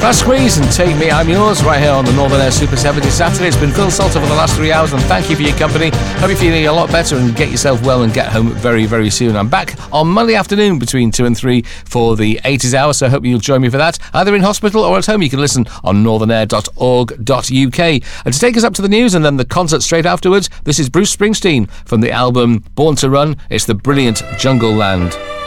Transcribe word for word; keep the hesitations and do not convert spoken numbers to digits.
Last Squeeze and Take Me, I'm Yours, right here on the Northern Air Super seventy Saturday. It's been Phil Salter for the last three hours, and thank you for your company. Hope you're feeling a lot better and get yourself well and get home very, very soon. I'm back on Monday afternoon between two and three for the eighties hour, so I hope you'll join me for that. Either in hospital or at home, you can listen on northern air dot org dot U K. And to take us up to the news and then the concert straight afterwards, this is Bruce Springsteen from the album Born to Run. It's the brilliant Jungle Land.